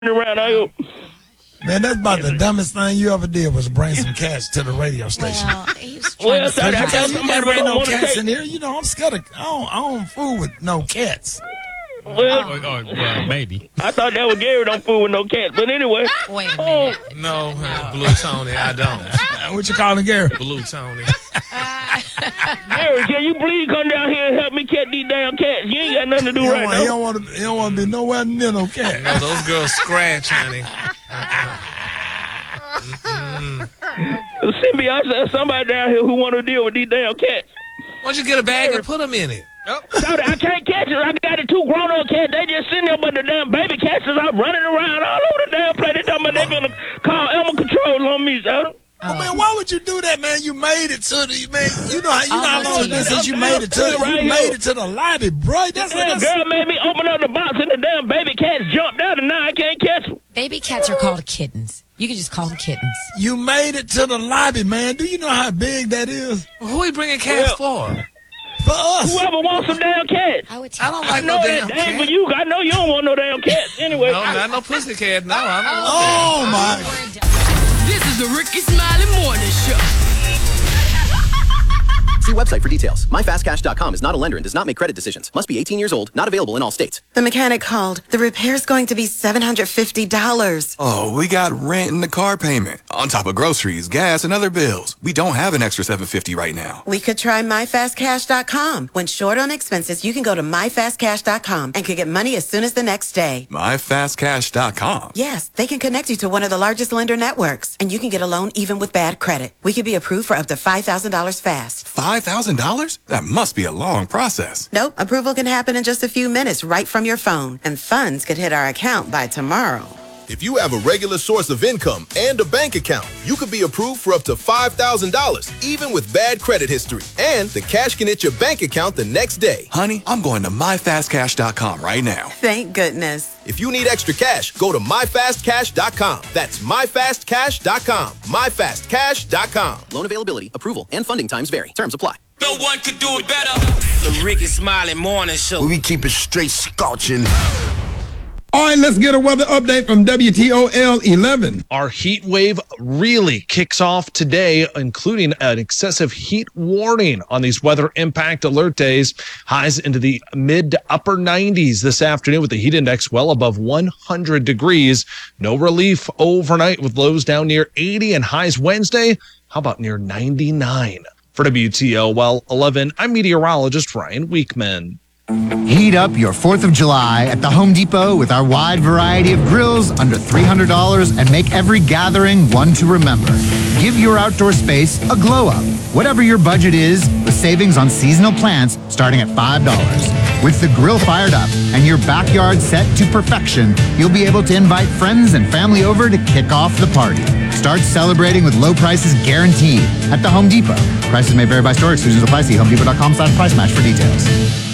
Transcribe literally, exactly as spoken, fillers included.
around. I Man, that's about the dumbest thing you ever did was bring some cats to the radio station. Well, he's Well, trying to I- I survive. got You somebody never ain't don't no wanna cats take- in here. You know, I'm scared of, I don't, I don't fool with no cats. well, Oh, oh, well, maybe. I thought that was Gary. Don't fool with no cats. But anyway, Wait a oh, minute. No, uh, Blue Tony, I don't. Uh, What you calling Gary? Blue Tony. Gary, can you please come down here and help me catch these damn cats? You ain't got nothing to do He don't right want, he now. don't want to. He don't want to be nowhere near no cat. No, those girls scratch, honey. Send me out there somebody down here who want to deal with these damn cats. Why don't you get a bag and put them in it? Shawty, I can't catch it. I got the two grown-up cats. They just sitting there, but the damn baby cats is out running around all over the damn place. They talking about they gonna call animal control on me, Shawty. Oh, man, why would you do that, man? You made it to the man. You know how you know how long it's been since you made it to the, you made it to the lobby, bro. That's, That that's girl made me open up the box and the damn baby cats jumped out, and now I can't catch them. Baby cats are called kittens. You can just call them kittens. you made it to the lobby, man. Do you know how big that is Who are bringing cats for? for us? Whoever wants some damn cats. I would I tell don't I like know no that damn that ain't for cat. you. I know you don't want no damn cats. Anyway, No, not no pussy cat. No, I don't want Oh my! This is the Ricky Smiley Morning Show. See website for details. my fast cash dot com is not a lender and does not make credit decisions. Must be eighteen years old. Not available in all states. The mechanic called. The repair's going to be seven hundred fifty dollars. Oh, we got rent and the car payment. On top of groceries, gas, and other bills. We don't have an extra seven hundred fifty dollars right now. We could try my fast cash dot com. When short on expenses, you can go to my fast cash dot com and could get money as soon as the next day. my fast cash dot com. Yes, they can connect you to one of the largest lender networks, and you can get a loan even with bad credit. We could be approved for up to five thousand dollars fast. five thousand dollars? That must be a long process. Nope, approval can happen in just a few minutes right from your phone, and funds could hit our account by tomorrow. If you have a regular source of income and a bank account, you could be approved for up to five thousand dollars, even with bad credit history. And the cash can hit your bank account the next day. Honey, I'm going to my fast cash dot com right now. Thank goodness. If you need extra cash, go to my fast cash dot com. That's my fast cash dot com. my fast cash dot com. Loan availability, approval, and funding times vary. Terms apply. No one could do it better. The Ricky Smiley Morning Show. We keep it straight scorching. All right, let's get a weather update from W T O L eleven. Our heat wave really kicks off today, including an excessive heat warning on these weather impact alert days. Highs into the mid to upper nineties this afternoon with the heat index well above one hundred degrees. No relief overnight with lows down near eighty and highs Wednesday. How about near ninety-nine? For W T O L eleven, I'm meteorologist Ryan Weekman. Heat up your fourth of July at the Home Depot with our wide variety of grills under three hundred dollars and make every gathering one to remember. Give your outdoor space a glow up. Whatever your budget is, with savings on seasonal plants starting at five dollars. With the grill fired up and your backyard set to perfection, you'll be able to invite friends and family over to kick off the party. Start celebrating with low prices guaranteed at the Home Depot. Prices may vary by store. Exclusions apply. See home depot dot com slash price match for details.